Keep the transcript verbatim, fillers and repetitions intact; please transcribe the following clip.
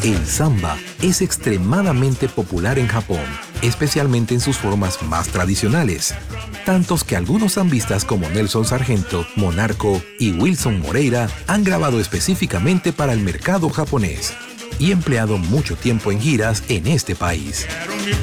El samba es extremadamente popular en Japón, especialmente en sus formas más tradicionales, tantos que algunos zambistas como Nelson Sargento, Monarco y Wilson Moreira han grabado específicamente para el mercado japonés y empleado mucho tiempo en giras en este país.